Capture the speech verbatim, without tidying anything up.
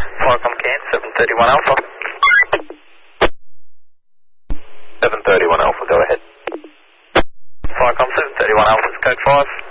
Falcom Can, seven thirty-one Alpha. seven thirty-one Alpha, go ahead. Falcom seven thirty-one Alpha, code five.